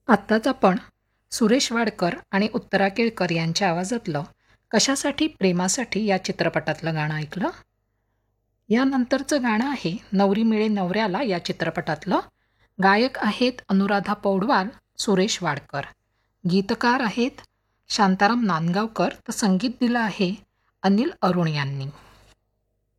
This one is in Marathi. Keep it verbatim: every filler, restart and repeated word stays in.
आत्ताच आपण सुरेश वाडकर आणि उत्तरा केळकर यांच्या आवाजातलं कशासाठी प्रेमासाठी या चित्रपटातलं गाणं ऐकलं. यानंतरचं गाणं आहे नवरी मिळे नवऱ्याला या चित्रपटातलं. गायक आहेत अनुराधा पौडवाल, सुरेश वाडकर. गीतकार आहेत शांताराम नांदगावकर, तर संगीत दिलं आहे अनिल अरुण यांनी.